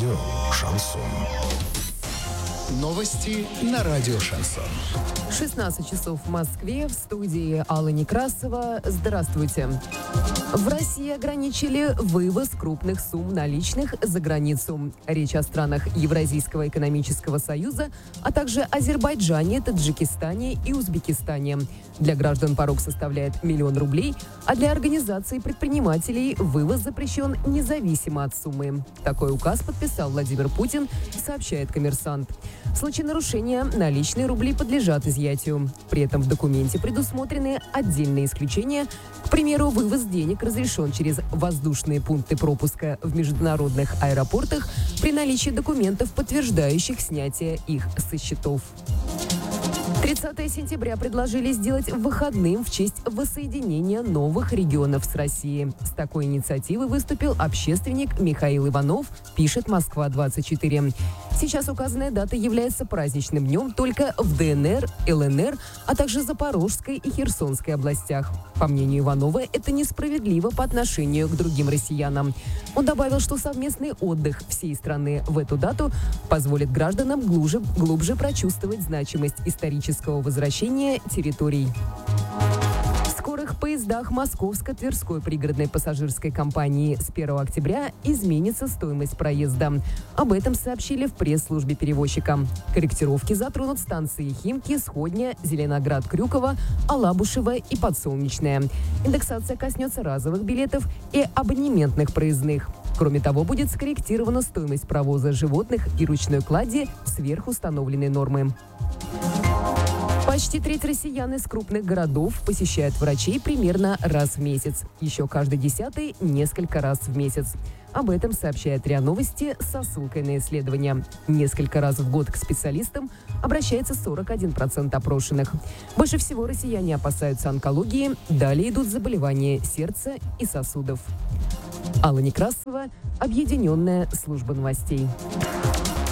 Радио «Шансон». Новости на радио «Шансон». 16 часов в Москве. В студии Алла Некрасова. Здравствуйте. В России ограничили вывоз крупных сумм наличных за границу. Речь о странах Евразийского экономического союза, а также Азербайджане, Таджикистане и Узбекистане. Для граждан порог составляет 1 000 000 рублей, а для организаций предпринимателей вывоз запрещен независимо от суммы. Такой указ подписал Владимир Путин, сообщает «Коммерсант». В случае нарушения наличные рубли подлежат изъятию. При этом в документе предусмотрены отдельные исключения. К примеру, вывоз денег разрешен через воздушные пункты пропуска в международных аэропортах при наличии документов, подтверждающих снятие их со счетов. 30 сентября предложили сделать выходным в честь воссоединения новых регионов с Россией. С такой инициативой выступил общественник Михаил Иванов, пишет «Москва-24». Сейчас указанная дата является праздничным днем только в ДНР, ЛНР, а также Запорожской и Херсонской областях. По мнению Иванова, это несправедливо по отношению к другим россиянам. Он добавил, что совместный отдых всей страны в эту дату позволит гражданам глубже прочувствовать значимость исторического возвращения территорий. В скорых поездах Московско-Тверской пригородной пассажирской компании с 1 октября изменится стоимость проезда. Об этом сообщили в пресс-службе перевозчика. Корректировки затронут станции Химки, Сходня, Зеленоград-Крюково, Алабушево и Подсолнечное. Индексация коснется разовых билетов и абонементных проездных. Кроме того, будет скорректирована стоимость провоза животных и ручной клади сверх установленной нормы. Почти треть россиян из крупных городов посещают врачей примерно раз в месяц. Еще каждый 10-й – несколько раз в месяц. Об этом сообщает РИА Новости со ссылкой на исследование. Несколько раз в год к специалистам обращается 41% опрошенных. Больше всего россияне опасаются онкологии, далее идут заболевания сердца и сосудов. Алла Некрасова, Объединенная служба новостей.